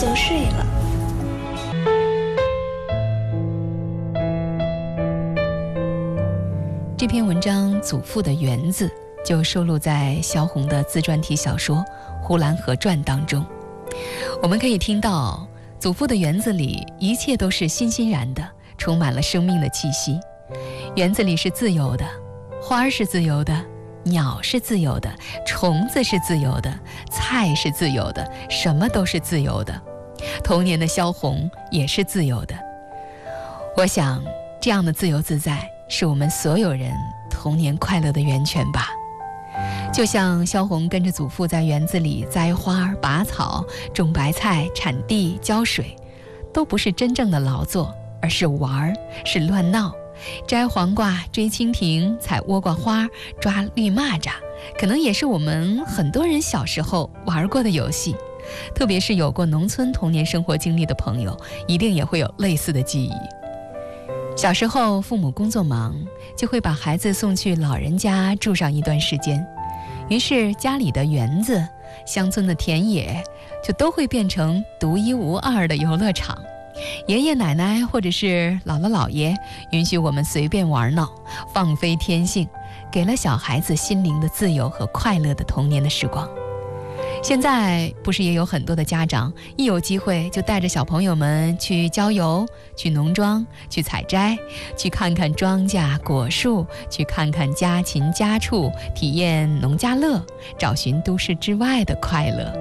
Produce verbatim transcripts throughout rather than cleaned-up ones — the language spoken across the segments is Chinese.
就睡了。 这篇文章《祖父的园子》就收录在萧红的自传体小说《呼兰河传》当中。我们可以听到，祖父的园子里一切都是欣欣然的，充满了生命的气息。园子里是自由的，花儿是自由的，鸟是自由的，虫子是自由的，菜是自由的，什么都是自由的。童年的萧红也是自由的。我想，这样的自由自在是我们所有人童年快乐的源泉吧。就像萧红跟着祖父在园子里栽花、拔草、种白菜、铲地、浇水，都不是真正的劳作，而是玩，是乱闹。摘黄瓜、追蜻蜓、采倭瓜花、抓绿蚂蚱，可能也是我们很多人小时候玩过的游戏。特别是有过农村童年生活经历的朋友，一定也会有类似的记忆。小时候父母工作忙，就会把孩子送去老人家住上一段时间，于是家里的园子、乡村的田野就都会变成独一无二的游乐场。爷爷奶奶或者是姥姥姥爷允许我们随便玩闹，放飞天性，给了小孩子心灵的自由和快乐的童年的时光。现在不是也有很多的家长一有机会就带着小朋友们去郊游、去农庄、去采摘，去看看庄稼果树，去看看家禽家畜，体验农家乐，找寻都市之外的快乐。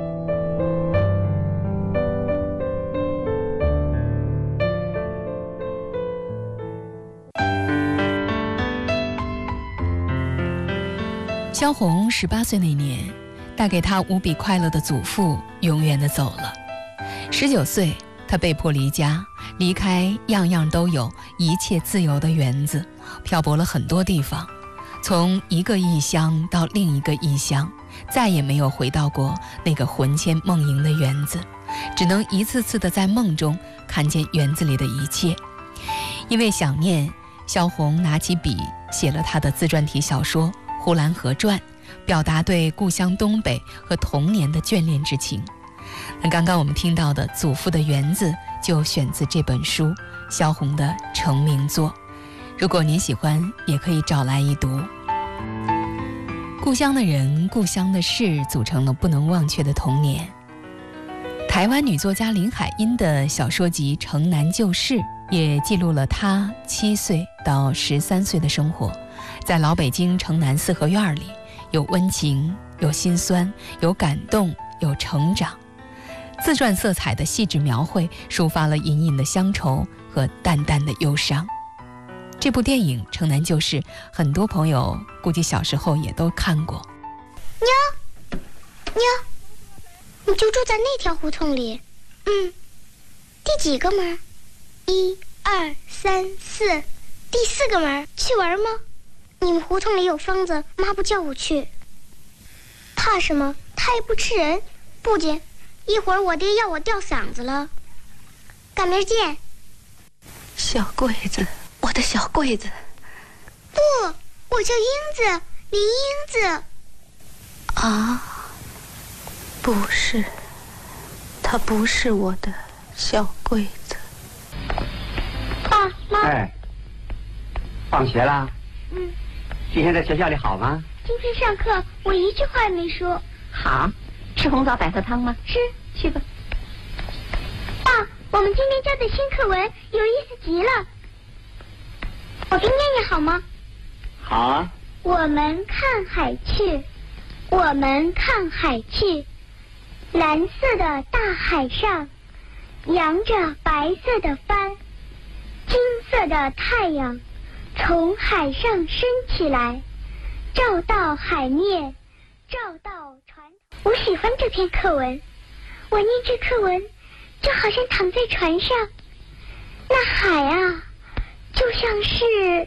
萧红十八岁那年，带给他无比快乐的祖父永远地走了。十九岁，他被迫离家，离开样样都有、一切自由的园子，漂泊了很多地方，从一个异乡到另一个异乡，再也没有回到过那个魂牵梦萦的园子，只能一次次地在梦中看见园子里的一切。因为想念，萧红拿起笔写了他的自传体小说《呼兰河传》，表达对故乡东北和童年的眷恋之情。那刚刚我们听到的《祖父的园子》就选自这本书，萧红的成名作。如果您喜欢，也可以找来一读。故乡的人、故乡的事，组成了不能忘却的童年。台湾女作家林海音的小说集《城南旧事》也记录了她七岁到十三岁的生活。在老北京城南四合院里，有温情，有心酸，有感动，有成长。自传色彩的细致描绘，抒发了隐隐的乡愁和淡淡的忧伤。这部电影《城南旧事》，很多朋友估计小时候也都看过。 妞，妞，你就住在那条胡同里？嗯。第几个门？一、二、三、四，第四个门。去玩吗？你们胡同里有疯子，妈不叫我去。怕什么？他也不吃人。不见，一会儿我爹要我吊嗓子了。赶明儿见。 小桂子，我的小桂子。 不，我叫英子，林英子。 啊，不是，她不是我的小桂子。 爸妈。 哎，放学啦？ 嗯。 今天在学校里好吗？ 今天上课我一句话也没说。 好，吃红枣百合汤吗？ 吃， 去吧。 爸，我们今天教的新课文有意思极了，我给念念好吗？ 好啊。 我们看海去，我们看海去，蓝色的大海上，扬着白色的帆，金色的太阳从海上升起来，照到海面，照到船头。我喜欢这篇课文，我念这课文就好像躺在船上，那海啊就像是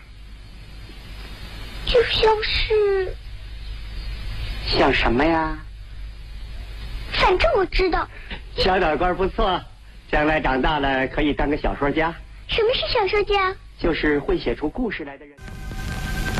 就像是像什么呀？ 反正我知道。 小脑瓜不错，将来长大了可以当个小说家。 什么是小说家？ 就是会写出故事来的人。